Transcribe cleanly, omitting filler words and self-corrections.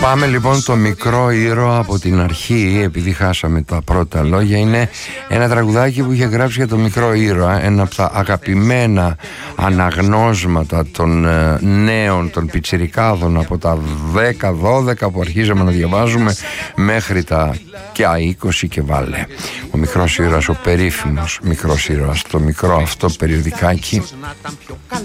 Πάμε λοιπόν το μικρό ήρωα από την αρχή, επειδή χάσαμε τα πρώτα λόγια. Είναι ένα τραγουδάκι που είχε γράψει για το μικρό ήρωα, ένα από τα αγαπημένα αναγνώσματα των νέων, των πιτσιρικάδων, από τα 10-12 που αρχίζαμε να διαβάζουμε μέχρι τα 20 και βάλε. Ο μικρός ήρωας, ο περίφημος μικρός ήρωας, το μικρό αυτό περιοδικάκι